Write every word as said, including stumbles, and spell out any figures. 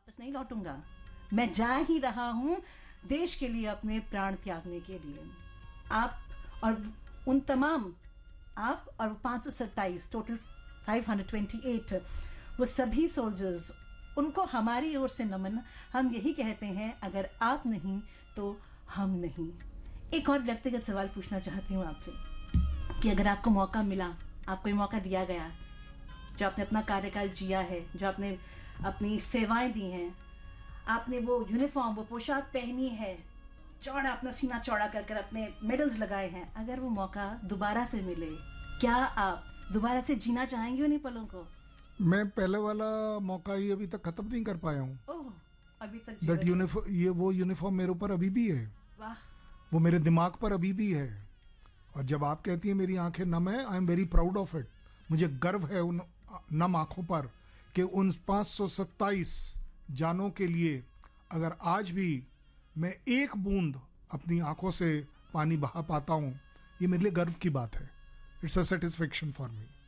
वापस नहीं लौटूंगा। मैं जा ही रहा हूँ देश के लिए अपने प्राण त्यागने के लिए। आप और उन तमाम, आप और पाँच सौ सत्ताईस, total five hundred twenty eight, वो सभी सोल्जर्स, उनको हमारी ओर से नमन। हम यही कहते हैं, अगर आप नहीं तो हम नहीं। एक और व्यक्तिगत सवाल पूछना चाहती हूँ आपसे कि अगर आपको मौका मिला, आपको ये मौका दिया गया, जो आपने अपना कार्यकाल जिया है, जो आपने अपनी सेवाएं दी हैं, आपने वो यूनिफॉर्म, वो पोशाक पहनी है, चौड़ा अपना सीना चौड़ा कर कर अपने मेडल्स लगाए हैं, अगर वो मौका दोबारा से मिले, क्या आप दोबारा से जीना चाहेंगे उन्हीं पलों को? मैं पहले वाला मौका ही अभी तक खत्म नहीं कर पाया हूँ। ओह, अभी तक दैट यूनिफॉर्म, ये वो यूनिफॉर्म मेरे ऊपर अभी भी है। वाह, वो मेरे दिमाग पर अभी भी है। और जब आप कहती हैं मेरी आंखें नम है, I am very proud of it. मुझे गर्व है उन नम आंखों पर कि उन पाँच सौ सत्ताईस जानों के लिए अगर आज भी मैं एक बूंद अपनी आंखों से पानी बहा पाता हूँ, ये मेरे लिए गर्व की बात है। It's a satisfaction for me.